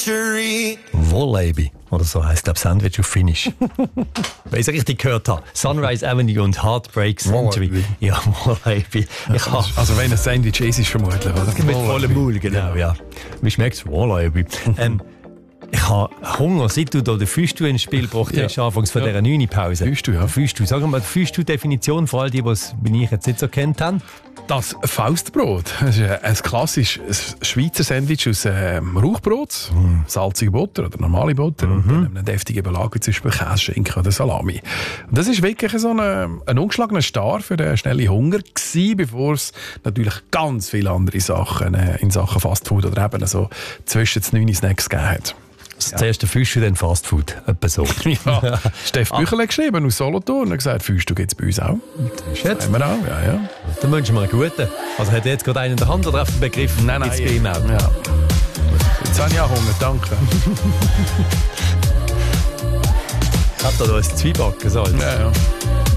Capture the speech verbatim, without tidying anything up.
Wolleby. Oder so heisst, glaube ich, Sandwich auf Finnisch. Weil ich es richtig gehört habe. Sunrise Avenue und Heartbreak Century. Ja, Wolleby. Ich also, also wenn ein Sandwich ist, ist vermutlich, oder? Mit vollem Maul, genau, ja. Wie schmeckt es? Wolleby. ähm, Ich habe Hunger, seit du da den Füstu ins Spiel gebracht hast, ja. Anfangs von ja. dieser neuen Pause. Füstu, ja. Füstu. Sag mal, die Füstu-Definition für all die, die es wie ich jetzt nicht so kennt haben. Das Faustbrot. Das ist ein klassisches Schweizer Sandwich aus ähm, Rauchbrot, mm. salzige Butter oder normale Butter mm-hmm. und dann einem deftigen Belag, wie zum Beispiel Käse, Schinken oder Salami. Und das ist wirklich so ein, ein ungeschlagener Star für den schnellen Hunger gewesen, bevor es natürlich ganz viele andere Sachen äh, in Sachen Fastfood oder eben so zwischen den neun Snacks gegeben hat. Das ja. erste Füstu, dann Fastfood. Etwa so. Ja. Steff Büchele geschrieben aus Solothurn und hat gesagt, Füstu gibt es bei uns auch. Das jetzt? Haben wir auch, ja, ja. Dann wünschen wir einen guten. Also hat er jetzt gerade einen in der Hand oder auf den Begriff? Nein, nein. Jetzt bei ihm auch. Ja. Jetzt habe ich auch Hunger, danke. Hat er da ein Zwieback gesagt? Ja, ja.